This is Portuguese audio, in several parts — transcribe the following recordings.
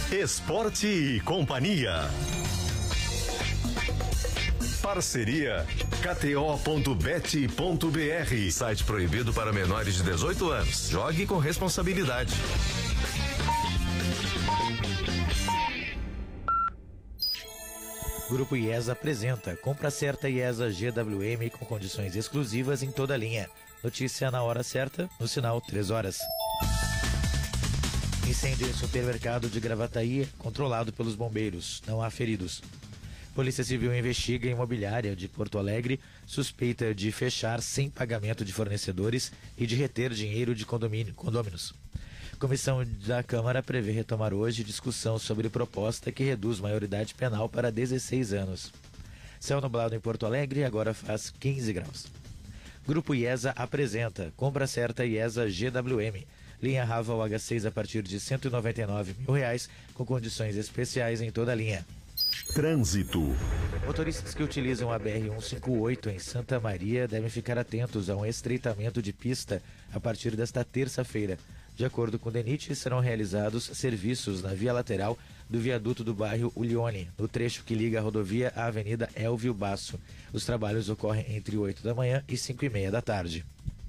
Esporte e Companhia. Parceria KTO.bet.br. Site proibido para menores de 18 anos. Jogue com responsabilidade. Grupo IESA apresenta Compra Certa IESA GWM com condições exclusivas em toda a linha. Notícia na hora certa, no sinal 3 horas. Incêndio em supermercado de Gravataí, controlado pelos bombeiros. Não há feridos. Polícia Civil investiga a imobiliária de Porto Alegre, suspeita de fechar sem pagamento de fornecedores e de reter dinheiro de condôminos. Comissão da Câmara prevê retomar hoje discussão sobre proposta que reduz maioridade penal para 16 anos. Céu nublado em Porto Alegre, agora faz 15 graus. Grupo IESA apresenta Compra Certa IESA GWM. Linha Raval H6 a partir de R$ 199 mil, com condições especiais em toda a linha. Trânsito. Motoristas que utilizam a BR-158 em Santa Maria devem ficar atentos a um estreitamento de pista a partir desta terça-feira. De acordo com o DENIT, serão realizados serviços na via lateral do viaduto do bairro Ulione, no trecho que liga a rodovia à Avenida Elvio Basso. Os trabalhos ocorrem entre 8 da manhã e 5:30 da tarde.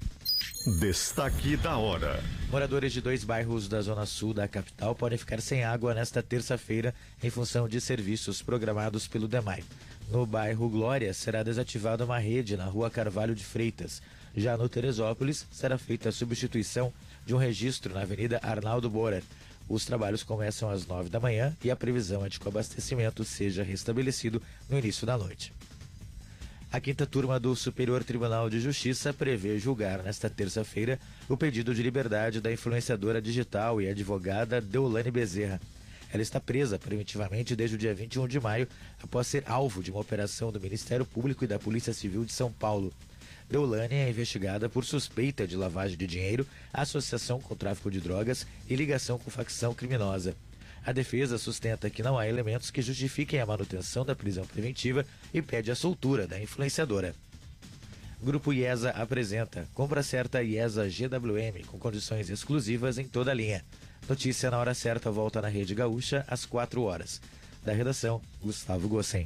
Destaque da hora. Moradores de 2 bairros da zona sul da capital podem ficar sem água nesta terça-feira em função de serviços programados pelo DEMAI. No bairro Glória será desativada uma rede na rua Carvalho de Freitas. Já no Teresópolis será feita a substituição de um registro na Avenida Arnaldo Borer. Os trabalhos começam às 9 da manhã e a previsão é de que o abastecimento seja restabelecido no início da noite. A 5ª turma do Superior Tribunal de Justiça prevê julgar nesta terça-feira o pedido de liberdade da influenciadora digital e advogada Deolane Bezerra. Ela está presa preventivamente desde o dia 21 de maio, após ser alvo de uma operação do Ministério Público e da Polícia Civil de São Paulo. Deolane é investigada por suspeita de lavagem de dinheiro, associação com tráfico de drogas e ligação com facção criminosa. A defesa sustenta que não há elementos que justifiquem a manutenção da prisão preventiva e pede a soltura da influenciadora. Grupo IESA apresenta Compra Certa IESA GWM com condições exclusivas em toda a linha. Notícia na hora certa volta na Rede Gaúcha às 4 horas. Da redação, Gustavo Gossen.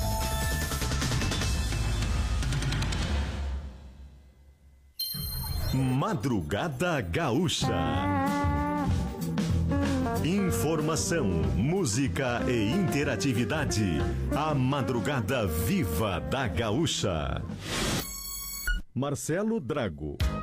Madrugada Gaúcha. Informação, música e interatividade. A madrugada viva da Gaúcha. Marcelo Drago.